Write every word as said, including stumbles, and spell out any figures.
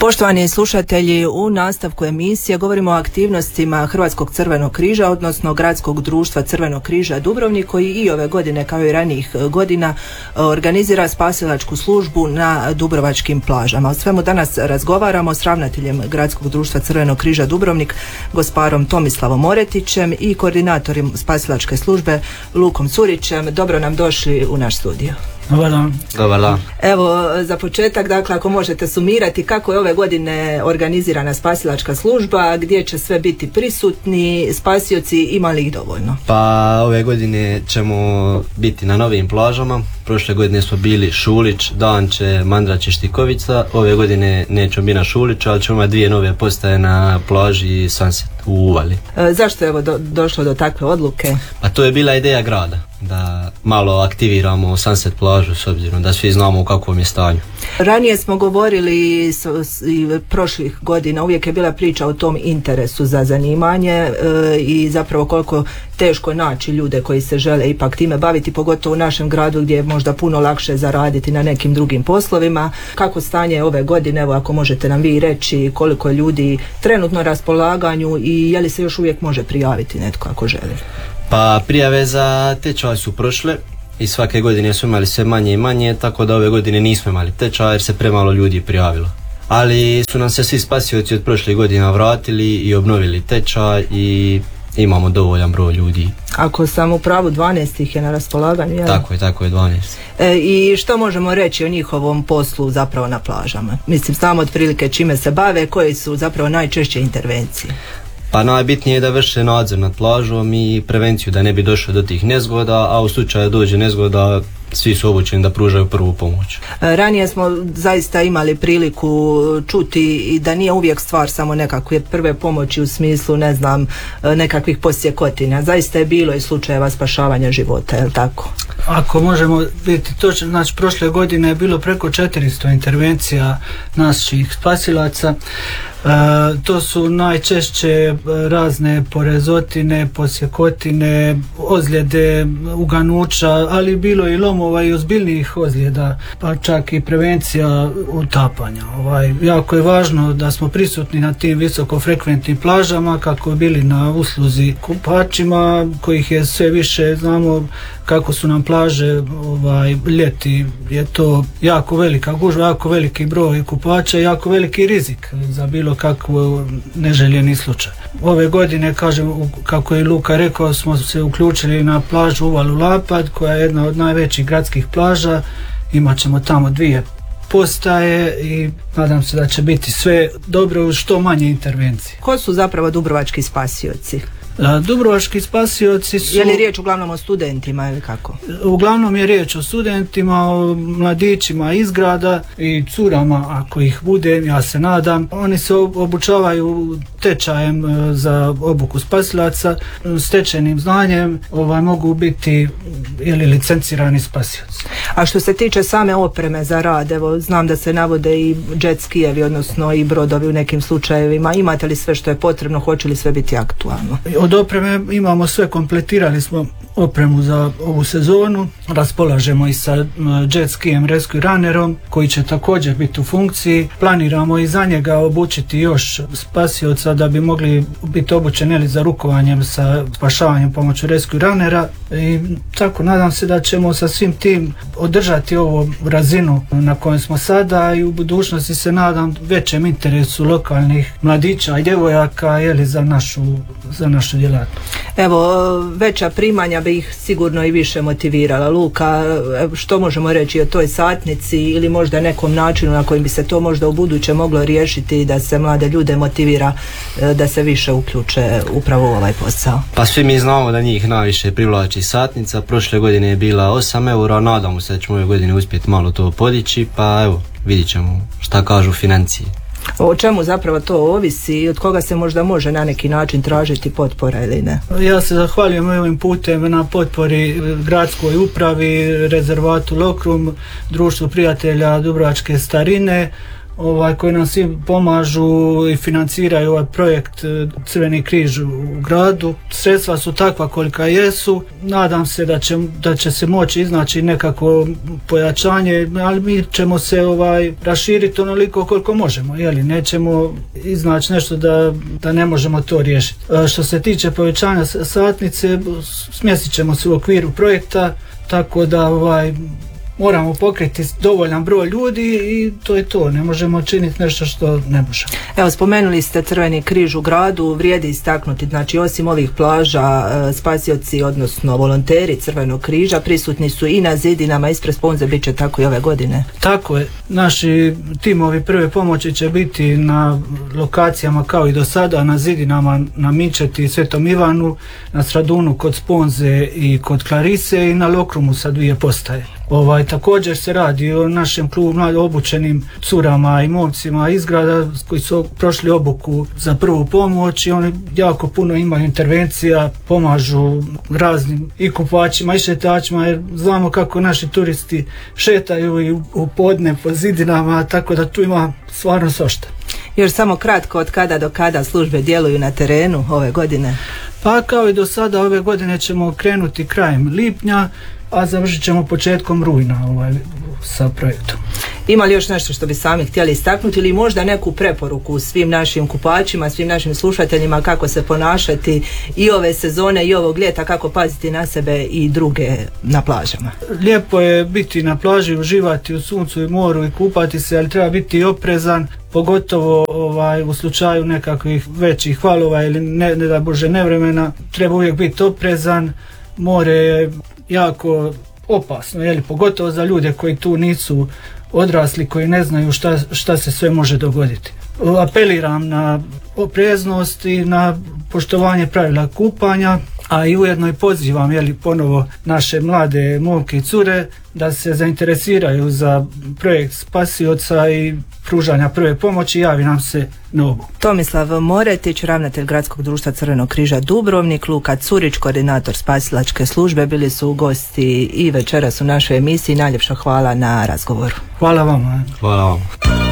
Poštovani slušatelji, u nastavku emisije govorimo o aktivnostima Hrvatskog crvenog križa, odnosno Gradskog društva Crvenog križa Dubrovnik, koji i ove godine, kao i ranijih godina, organizira spasilačku službu na dubrovačkim plažama. O svemu danas razgovaramo s ravnateljem Gradskog društva Crvenog križa Dubrovnik, gosparom Tomislavom Oretićem, i koordinatorom spasilačke službe Lukom Curićem. Dobro nam došli u naš studio. Dobar dan. Dobar dan. Evo, za početak, dakle, ako možete sumirati kako je ove godine organizirana spasilačka služba, gdje će sve biti prisutni spasioci, ima li ih dovoljno? Pa ove godine ćemo biti na novim plažama. Prošle godine smo bili Šulić, Danče, Mandrač i Štikovica. Ove godine nećemo biti na Šuliću, ali ćemo imati dvije nove postaje na plaži Sunset u Uvali. E, zašto je evo do, došlo do takve odluke? Pa to je bila ideja grada, da malo aktiviramo Sunset plažu, s obzirom da svi znamo u kakvom je stanju. Ranije smo govorili s, s, i prošlih godina, uvijek je bila priča o tom interesu za zanimanje e, i zapravo koliko teško naći ljude koji se žele ipak time baviti, pogotovo u našem gradu gdje je možda puno lakše zaraditi na nekim drugim poslovima. Kako stanje ove godine, evo ako možete nam vi reći koliko ljudi trenutno na raspolaganju i je li se još uvijek može prijaviti netko ako želi? Pa prijave za tečaj su prošle i svake godine su imali sve manje i manje, tako da ove godine nismo imali tečaj jer se premalo ljudi prijavilo. Ali su nam se svi spasioci od prošlih godina vratili i obnovili tečaj i imamo dovoljan broj ljudi. Ako sam u pravu, dvanaest ih je na raspolaganju, jel? Tako je, tako je, dvanaest. E, I što možemo reći o njihovom poslu zapravo na plažama? Mislim, znamo otprilike čime se bave, koje su zapravo najčešće intervencije? Pa najbitnije je da vrše nadzor nad plažom i prevenciju da ne bi došlo do tih nezgoda, a u slučaju dođe nezgoda svi su obučeni da pružaju prvu pomoć. Ranije smo zaista imali priliku čuti i da nije uvijek stvar samo nekakve prve pomoći u smislu, ne znam, nekakvih posjekotina. Zaista je bilo i slučajeva spašavanja života, je li tako? Ako možemo biti točno, znači prošle godine je bilo preko četiristo intervencija naših spasilaca. E, to su najčešće razne porezotine, posjekotine, ozljede, uganuća, ali bilo i lomova i ozbiljnijih ozljeda, pa čak i prevencija utapanja. Ovaj, jako je važno da smo prisutni na tim visokofrekventnim plažama kako bi bili na usluzi kupačima, kojih je sve više. Znamo kako su nam plaže, ovaj, ljeti je to jako velika gužva, jako veliki broj kupača, jako veliki rizik za bilo kakvo neželjeni slučaj. Ove godine, kažem, kako je Luka rekao, smo se uključili na plažu Uvalu Lapad, koja je jedna od najvećih gradskih plaža. Imat ćemo tamo dvije postaje i nadam se da će biti sve dobro uz što manje intervencije. Ko su zapravo dubrovački spasioci? Dubrovački spasioci su... Je li riječ uglavnom o studentima ili kako? Uglavnom je riječ o studentima, o mladićima iz grada i curama ako ih bude, ja se nadam. Oni se obučavaju tečajem za obuku spasilaca, stečenim znanjem ovaj, mogu biti ili licencirani spasioci. A što se tiče same opreme za rad, evo znam da se navode i jet skijevi, odnosno i brodovi u nekim slučajevima. Imate li sve što je potrebno, hoće li sve biti aktualno? Od opreme imamo sve, kompletirali smo opremu za ovu sezonu, raspolažemo i sa jet skijem Rescue Runnerom koji će također biti u funkciji. Planiramo i za njega obučiti još spasioca da bi mogli biti obučeni za rukovanjem sa spašavanjem pomoću Rescue Runnera i tako nadam se da ćemo sa svim tim održati ovu razinu na kojoj smo sada i u budućnosti se nadam većem interesu lokalnih mladića i djevojaka jeli, za našu, za našu djelatnost. Evo, veća primanja bi ih sigurno i više motivirala. Luka, što možemo reći o toj satnici ili možda nekom načinu na kojim bi se to možda u buduće moglo riješiti da se mlade ljude motivira da se više uključe upravo u ovaj posao? Pa svi mi znamo da njih najviše privlači satnica. Prošle godine je bila osam eura, nadamo se da ćemo ove godine uspjeti malo to podići, pa evo, vidit ćemo šta kažu financije. O čemu zapravo to ovisi i od koga se možda može na neki način tražiti potpora ili ne? Ja se zahvaljujem ovim putem na potpori gradskoj upravi, rezervatu Lokrum, društvu prijatelja Dubrovačke starine, ovaj, koji nam svi pomažu i financiraju ovaj projekt Crveni križ u gradu. Sredstva su takva kolika jesu. Nadam se da će, da će se moći iznaći nekako pojačanje, ali mi ćemo se ovaj, raširiti onoliko koliko možemo. Jeli, nećemo iznaći nešto da, da ne možemo to riješiti. Što se tiče povećanja satnice, smjestit ćemo se u okviru projekta, tako da ovaj, moramo pokriti dovoljan broj ljudi i to je to, ne možemo činiti nešto što ne možemo. Evo, spomenuli ste Crveni križ u gradu, vrijedi istaknuti, znači osim ovih plaža, spasioci, odnosno volonteri Crvenog križa prisutni su i na zidinama ispred sponze, bit će tako i ove godine. Tako je, naši timovi prve pomoći će biti na lokacijama kao i do sada, na zidinama na Mičeti i Svetom Ivanu, na Stradunu kod sponze i kod Klarise i na Lokrumu sa dvije postaje. Ovaj, također se radi o našem klubu mlado obučenim curama i momcima iz grada koji su prošli obuku za prvu pomoć i oni jako puno imaju intervencija, pomažu raznim i kupačima i šetačima jer znamo kako naši turisti šetaju i u podne po zidinama, tako da tu ima stvarno svašta. Još samo kratko, od kada do kada službe djeluju na terenu ove godine? Pa kao i do sada ove godine ćemo krenuti krajem lipnja, a završit ćemo početkom rujna ovaj, sa projektom. Ima li još nešto što bi sami htjeli istaknuti ili možda neku preporuku svim našim kupačima, svim našim slušateljima kako se ponašati i ove sezone i ovog ljeta, kako paziti na sebe i druge na plažama? Lijepo je biti na plaži, uživati u suncu i moru i kupati se, ali treba biti oprezan, pogotovo ovaj, u slučaju nekakvih većih valova ili ne, ne da Bože nevremena, treba uvijek biti oprezan. More je jako opasno, jeli, pogotovo za ljude koji tu nisu odrasli, koji ne znaju šta, šta se sve može dogoditi. Apeliram na opreznost i na poštovanje pravila kupanja, a i ujedno i pozivam, jeli, ponovo naše mlade momke i cure da se zainteresiraju za projekt spasioca i pružanja prve pomoći, javi nam se na obu. Tomislav Moretić, ravnatelj Gradskog društva Crvenog križa Dubrovnik, Luka Curić, koordinator spasilačke službe, bili su gosti i večeras u našoj emisiji. Najljepša hvala na razgovoru. Hvala vam. Hvala vam.